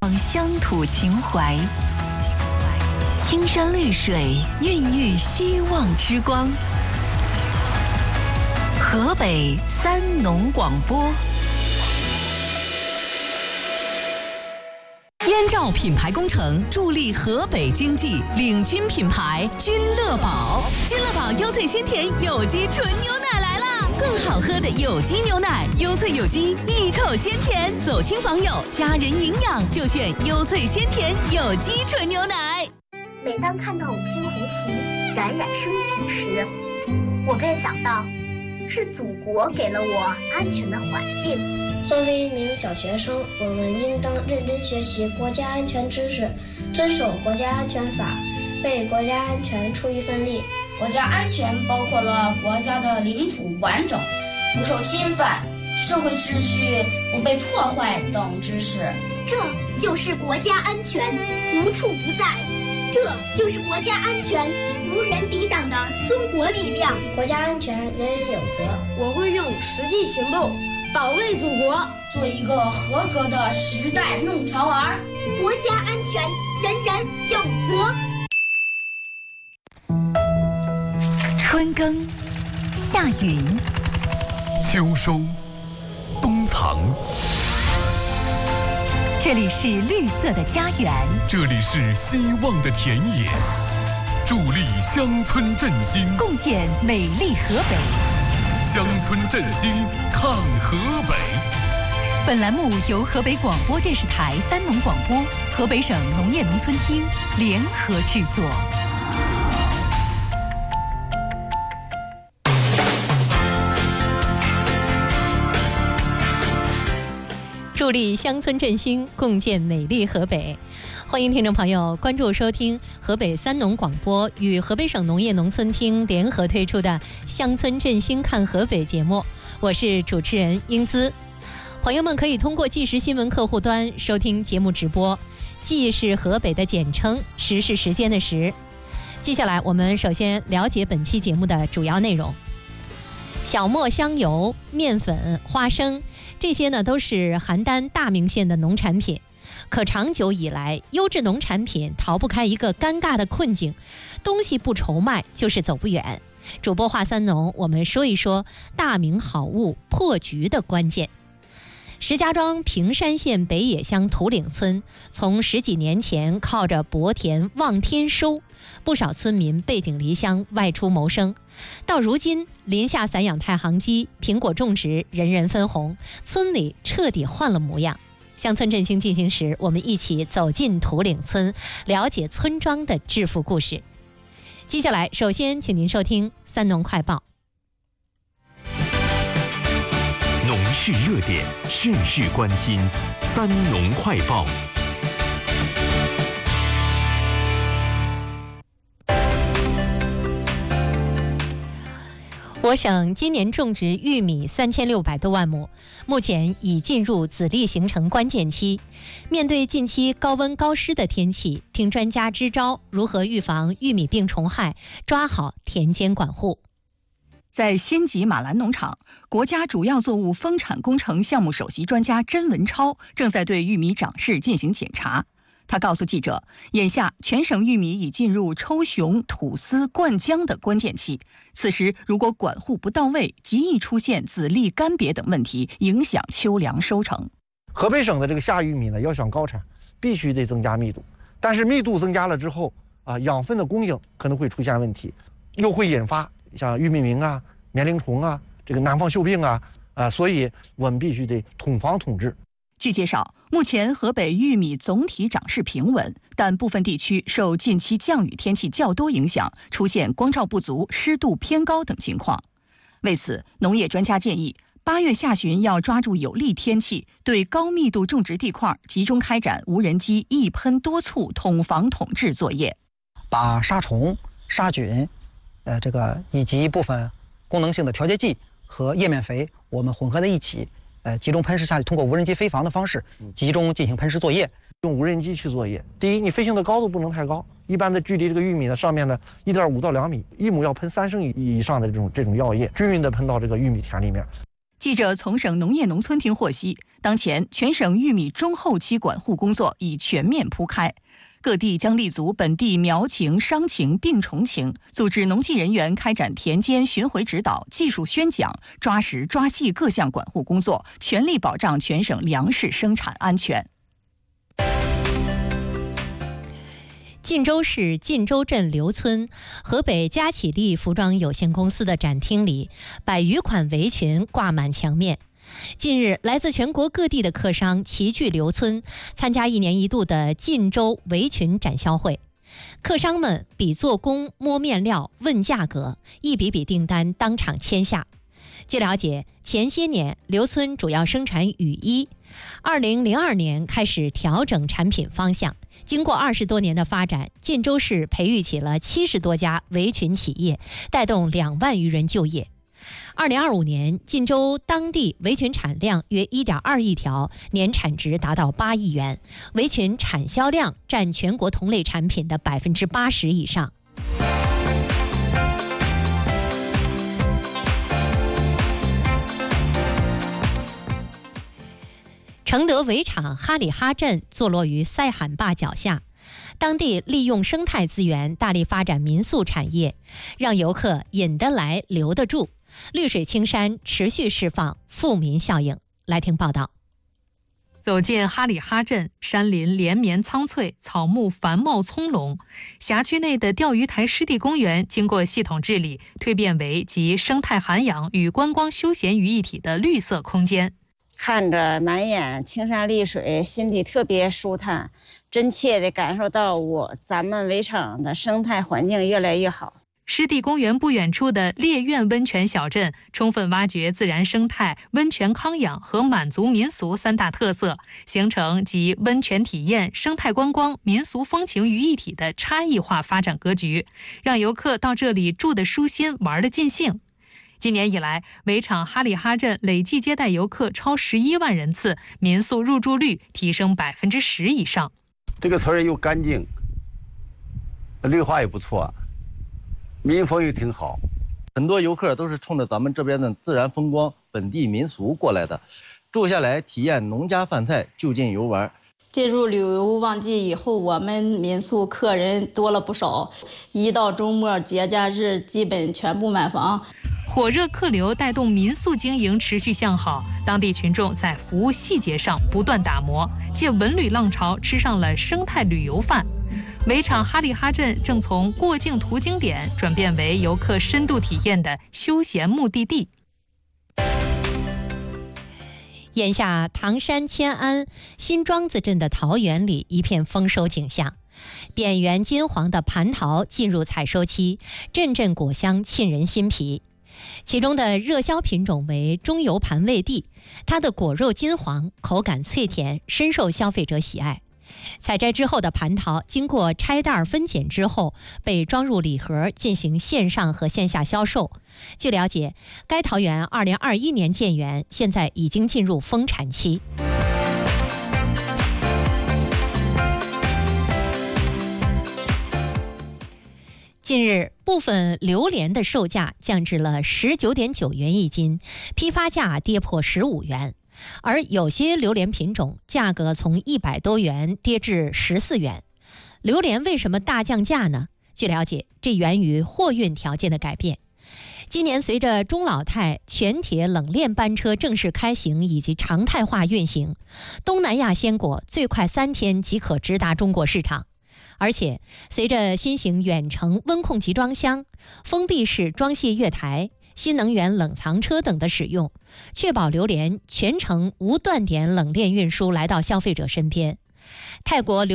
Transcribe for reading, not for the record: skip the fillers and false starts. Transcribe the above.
乡土情怀，青山绿水孕育希望之光。河北三农广播。 燕赵品牌工程助力河北经济，领军品牌君乐宝。君乐宝优萃鲜甜有机纯牛奶来啦！更好喝的有机牛奶，优萃有机，一口鲜甜，走亲访友，家人营养就选优萃鲜甜有机纯牛奶。 每当看到五星红旗冉冉升起时，我便想到，是祖国给了我安全的环境。 作为一名小学生，我们应当认真学习国家安全知识，遵守国家安全法，为国家安全出一份力。 国家安全包括了国家的领土完整、不受侵犯、社会秩序不被破坏等知识。 这就是国家安全无处不在，这就是国家安全无人抵挡的中国力量。 国家安全人人有责， 我会用实际行动保卫祖国， 做一个合格的时代弄潮儿。 国家安全人人有责。 春耕，夏耘， 秋收，冬藏。 这里是绿色的家园， 这里是希望的田野，助力乡村振兴， 共建美丽河北。 乡村振兴看河北。 本栏目由河北广播电视台三农广播、河北省农业农村厅联合制作。助力乡村振兴，共建美丽河北。欢迎听众朋友关注收听河北三农广播与河北省农业农村厅联合推出的乡村振兴看河北节目，我是主持人英姿。朋友们可以通过即时新闻客户端收听节目直播，即是河北的简称，时是时间的时。接下来我们首先了解本期节目的主要内容。小磨香油、面粉、花生，这些呢都是邯郸大名县的农产品。可长久以来，优质农产品逃不开一个尴尬的困境，东西不愁卖就是走不远。主播话三农，我们说一说大名好物破局的关键。石家庄平山县北野乡土岭村从10几年前靠着薄田望天收，不少村民背井离乡外出谋生，到如今林下散养太行鸡，苹果种植人人分红，村里彻底换了模样。乡村振兴进行时，我们一起走进土岭村，了解村庄的致富故事。接下来首先请您收听三农快报。 农事热点，事事关心，三农快报。 我省今年种植玉米3600多万亩，目前已进入籽粒形成关键期。面对近期高温高湿的天气，听专家支招，如何预防玉米病虫害，抓好田间管护。 在仙集马兰农场，国家主要作物丰产工程项目首席专家甄文超正在对玉米长势进行检查。他告诉记者，眼下全省玉米已进入抽雄、吐丝、灌浆的关键期，此时如果管护不到位，极易出现籽粒干瘪等问题，影响秋粮收成。 河北省的这个夏玉米呢，要想高产，必须得增加密度，但是密度增加了之后养分的供应可能会出现问题，又会引发像玉米螟啊、棉铃虫啊、这个南方锈病所以我们必须得统防统治。 据介绍，目前河北玉米总体长势平稳，但部分地区受近期降雨天气较多影响，出现光照不足、湿度偏高等情况。为此，农业专家建议8月下旬要抓住有利天气，对高密度种植地块集中开展无人机一喷多促统防统治作业， 把杀虫、杀菌，以及部分功能性的调节剂和叶面肥，我们混合在一起。集中喷施下去，通过无人机飞防的方式，集中进行喷施作业。 用无人机去作业，第一，你飞行的高度不能太高，一般的距离这个玉米的上面呢1.5到2米，1亩要喷3升以上的这种药液，均匀的喷到这个玉米田里面。 记者从省农业农村厅获悉，当前全省玉米中后期管护工作已全面铺开，各地将立足本地苗情、商情并重情，组织农技人员开展田间巡回指导、技术宣讲，抓实抓细各项管护工作，全力保障全省粮食生产安全。 晋州市晋州镇刘村河北佳启利服装有限公司的展厅里，100余款围裙挂满墙面。近日，来自全国各地的客商齐聚刘村，参加1年1度的晋州围裙展销会。客商们比做工、摸面料、问价格，一笔笔订单当场签下。据了解，前些年刘村主要生产雨衣，2002年开始调整产品方向。经过20多年的发展，晋州市培育起了70多家围裙企业，带动2万余人就业。2025年，晋州当地围裙产量约1.2亿条，年产值达到8亿元，围裙产销量占全国同类产品的80%以上。承德围场哈里哈镇坐落于塞罕坝脚下，当地利用生态资源，大力发展民宿产业，让游客引得来留得住，绿水青山持续释放富民效应。来听报道。 走进哈里哈镇，山林连绵苍翠，草木繁茂葱茏。辖区内的钓鱼台湿地公园经过系统治理，蜕变为集生态涵养与观光休闲于一体的绿色空间。 看着满眼青山绿水，心里特别舒坦，真切地感受到咱们围场的生态环境越来越好。 湿地公园不远处的烈苑温泉小镇，充分挖掘自然生态、温泉康养和满族民俗3大特色，形成集温泉体验、生态观光、民俗风情于一体的差异化发展格局，让游客到这里住得舒心，玩得尽兴。今年以来，围场哈里哈镇累计接待游客超11万人次，民宿入住率提升10%以上。 这个村儿又干净，绿化也不错，民风也挺好。 很多游客都是冲着咱们这边的自然风光、本地民俗过来的，住下来体验农家饭菜，就近游玩。 进入旅游旺季以后，我们民宿客人多了不少，一到周末节假日基本全部满房。 火热客流带动民宿经营持续向好，当地群众在服务细节上不断打磨，借文旅浪潮吃上了生态旅游饭。围场哈里哈镇正从过境途经点转变为游客深度体验的休闲目的地。 眼下，唐山迁安新庄子镇的桃园里一片丰收景象，点圆金黄的蟠桃进入采收期，阵阵果香沁人心脾。其中的热销品种为中油盘味地，它的果肉金黄，口感脆甜，深受消费者喜爱。采摘之后的蟠桃经过拆袋分拣之后，被装入礼盒进行线上和线下销售。据了解，该桃园2021年建园，现在已经进入丰产期。近日，部分榴莲的售价降至了19.9元一斤，批发价跌破15元。而有些榴莲品种价格从100多元跌至14元。榴莲为什么大降价呢？据了解，这源于货运条件的改变。今年随着中老泰全铁冷链班车正式开行以及常态化运行，东南亚鲜果最快3天即可直达中国市场。而且随着新型远程温控集装箱、封闭式装卸月台、新能源冷藏车等的使用，确保榴莲全程无断点冷链运输来到消费者身边。泰国榴